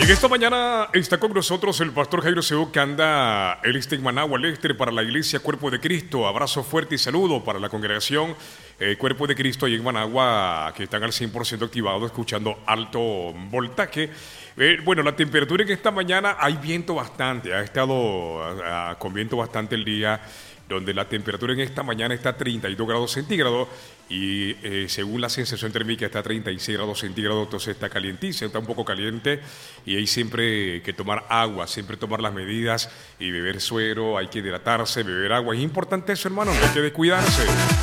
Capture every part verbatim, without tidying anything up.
En esta mañana está con nosotros el pastor Jairo Seú, que anda, él está en Managua, Lester, para la iglesia Cuerpo de Cristo. Abrazo fuerte y saludo para la congregación eh, Cuerpo de Cristo ahí en Managua, que están al cien por ciento activados, escuchando alto voltaje. Eh, bueno, la temperatura en esta mañana hay viento bastante, ha estado a, a, con viento bastante el día, donde la temperatura en esta mañana está a treinta y dos grados centígrados y eh, según la sensación térmica está a treinta y seis grados centígrados, entonces está calientísimo, está un poco caliente y hay siempre que tomar agua, siempre tomar las medidas y beber suero, hay que hidratarse, beber agua. Es importante eso, hermano, no hay que descuidarse.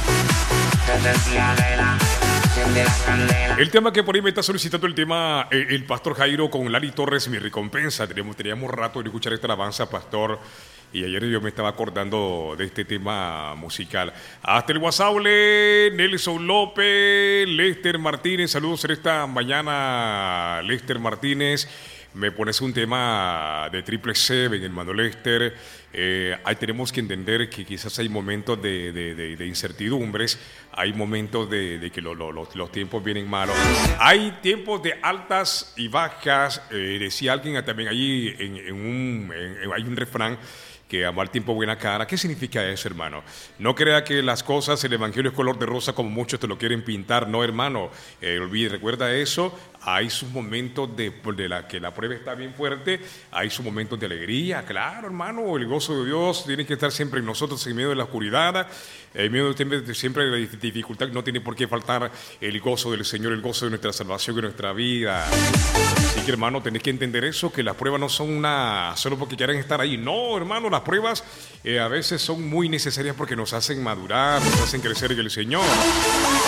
El tema que por ahí me está solicitando el tema eh, el pastor Jairo con Lali Torres, Mi Recompensa. Teníamos, teníamos rato de escuchar esta alabanza, pastor, y ayer yo me estaba acordando de este tema musical. Hasta el WhatsApp, Nelson López, Lester Martínez, saludos en esta mañana, Lester Martínez. Me pones un tema de Triple Seven, hermano Lester. Eh, ahí tenemos que entender que quizás hay momentos de, de, de, de incertidumbres, hay momentos de, de que lo, lo, los, los tiempos vienen malos. Hay tiempos de altas y bajas. Eh, decía alguien también allí, en, en un, en, hay un refrán que a mal tiempo buena cara. ¿Qué significa eso, hermano? No crea que las cosas, el evangelio es color de rosa como muchos te lo quieren pintar. No, hermano, eh, olvide, recuerda eso. Hay sus momentos de, de la que la prueba está bien fuerte, hay sus momentos de alegría, claro, hermano. El gozo de Dios tiene que estar siempre en nosotros, en medio de la oscuridad, en medio de siempre de la dificultad. No tiene por qué faltar el gozo del Señor, el gozo de nuestra salvación y nuestra vida. Así que, hermano, tenés que entender eso, que las pruebas no son una solo porque quieren estar ahí. No, hermano, las pruebas eh, a veces son muy necesarias porque nos hacen madurar, nos hacen crecer en el Señor.